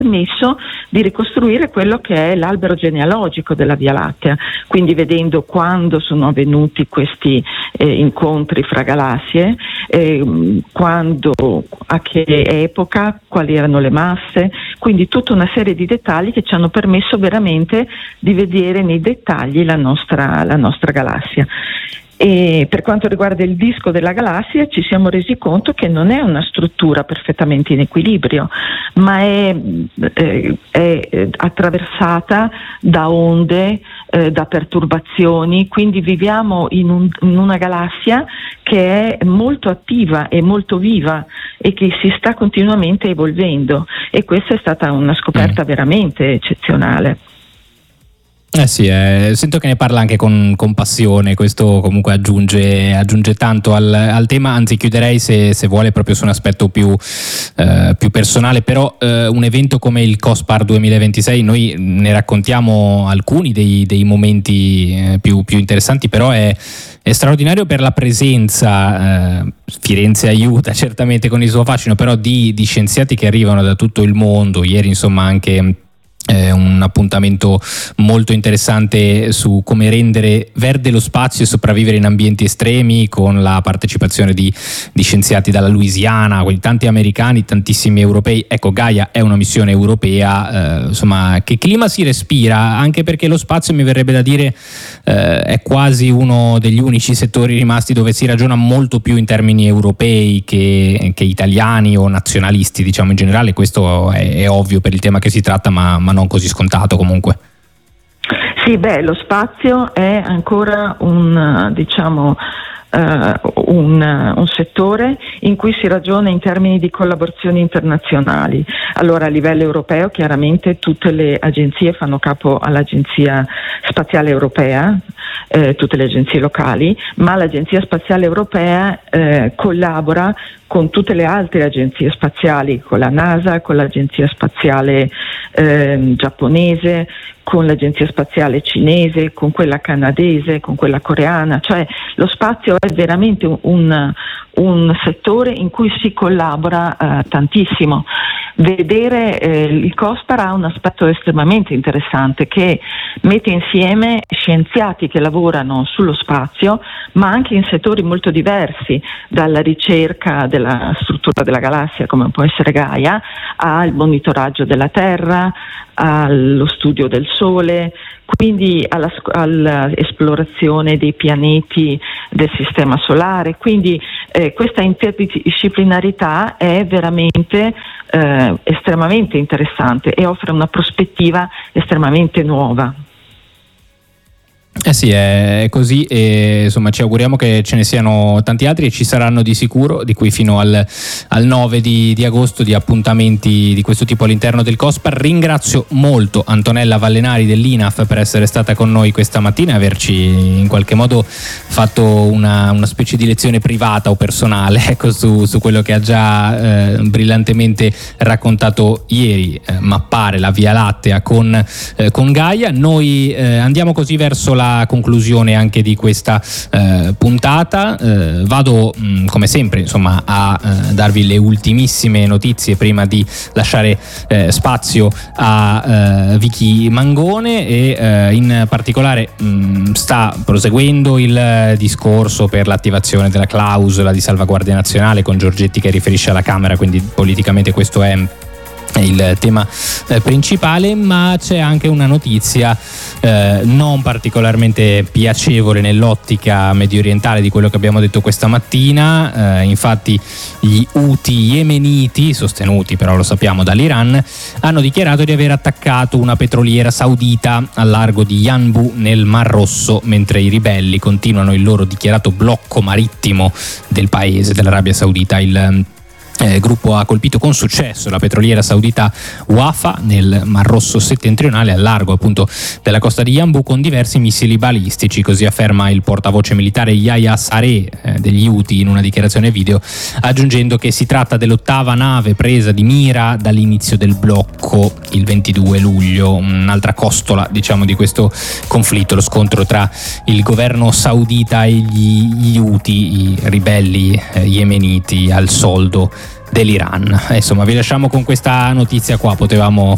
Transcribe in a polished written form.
permesso di ricostruire quello che è l'albero genealogico della Via Lattea, quindi vedendo quando sono avvenuti questi incontri fra galassie, quando, a che epoca, quali erano le masse, quindi tutta una serie di dettagli che ci hanno permesso veramente di vedere nei dettagli la nostra galassia. E per quanto riguarda il disco della galassia ci siamo resi conto che non è una struttura perfettamente in equilibrio, ma è attraversata da onde, da perturbazioni, quindi viviamo in una galassia che è molto attiva e molto viva e che si sta continuamente evolvendo, e questa è stata una scoperta veramente eccezionale. Sì, sento che ne parla anche con passione, questo comunque aggiunge tanto al tema, anzi chiuderei se vuole proprio su un aspetto più personale, però un evento come il COSPAR 2026 noi ne raccontiamo alcuni dei momenti più interessanti, però è straordinario per la presenza, Firenze aiuta certamente con il suo fascino, però di scienziati che arrivano da tutto il mondo. Ieri insomma anche un appuntamento molto interessante su come rendere verde lo spazio e sopravvivere in ambienti estremi, con la partecipazione di scienziati dalla Louisiana, quindi tanti americani, tantissimi europei. Ecco, Gaia è una missione europea, insomma, che clima si respira, anche perché lo spazio, mi verrebbe da dire, è quasi uno degli unici settori rimasti dove si ragiona molto più in termini europei che italiani o nazionalisti, diciamo, in generale. Questo è ovvio per il tema che si tratta, ma non così scontato comunque. Sì, lo spazio è ancora un settore in cui si ragiona in termini di collaborazioni internazionali. Allora, a livello europeo chiaramente tutte le agenzie fanno capo all'Agenzia Spaziale Europea, tutte le agenzie locali, ma l'Agenzia Spaziale Europea collabora con tutte le altre agenzie spaziali, con la NASA, con l'Agenzia Spaziale giapponese, con l'Agenzia Spaziale cinese, con quella canadese, con quella coreana. Cioè lo spazio è veramente un settore in cui si collabora tantissimo. Vedere il COSPAR ha un aspetto estremamente interessante, che mette insieme scienziati che lavorano sullo spazio, ma anche in settori molto diversi, dalla ricerca della struttura della galassia, come può essere Gaia, al monitoraggio della Terra, allo studio del Sole, quindi all'esplorazione dei pianeti del sistema solare. Quindi questa interdisciplinarità è veramente estremamente interessante e offre una prospettiva estremamente nuova. Sì, è così, e insomma ci auguriamo che ce ne siano tanti altri, e ci saranno di sicuro, di qui fino al 9 di agosto, di appuntamenti di questo tipo all'interno del COSPAR. Ringrazio molto Antonella Vallenari dell'INAF per essere stata con noi questa mattina e averci in qualche modo fatto una specie di lezione privata o personale, ecco, su quello che ha già brillantemente raccontato ieri, mappare la Via Lattea con Gaia. Noi andiamo così verso la conclusione anche di questa puntata. Vado come sempre insomma a darvi le ultimissime notizie prima di lasciare spazio a Vicky Mangone, e in particolare sta proseguendo il discorso per l'attivazione della clausola di salvaguardia nazionale con Giorgetti che riferisce alla Camera, quindi politicamente questo è il tema principale, ma c'è anche una notizia non particolarmente piacevole nell'ottica medio orientale di quello che abbiamo detto questa mattina. Infatti gli Houthi yemeniti, sostenuti però lo sappiamo dall'Iran, hanno dichiarato di aver attaccato una petroliera saudita al largo di Yanbu nel Mar Rosso, mentre i ribelli continuano il loro dichiarato blocco marittimo del paese, dell'Arabia Saudita. Il gruppo ha colpito con successo la petroliera saudita Wafa nel Mar Rosso settentrionale, al largo appunto della costa di Yanbu, con diversi missili balistici, così afferma il portavoce militare Yahya Saree degli Houthi in una dichiarazione video, aggiungendo che si tratta dell'8ª nave presa di mira dall'inizio del blocco il 22 luglio, un'altra costola diciamo di questo conflitto, lo scontro tra il governo saudita e gli Houthi, i ribelli yemeniti al soldo dell'Iran. Insomma, vi lasciamo con questa notizia qua, potevamo